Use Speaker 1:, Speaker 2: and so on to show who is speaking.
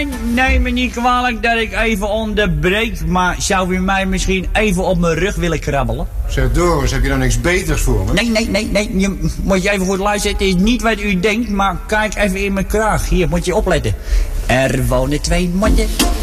Speaker 1: Neem me niet kwalijk dat ik even onderbreek, maar zou u mij misschien even op mijn rug willen krabbelen?
Speaker 2: Zeg Doris, heb je dan niks beters voor me?
Speaker 1: Nee. Moet je even goed luisteren. Het is niet wat u denkt, maar kijk even in mijn kraag. Hier, moet je opletten. Er wonen 2 mannen.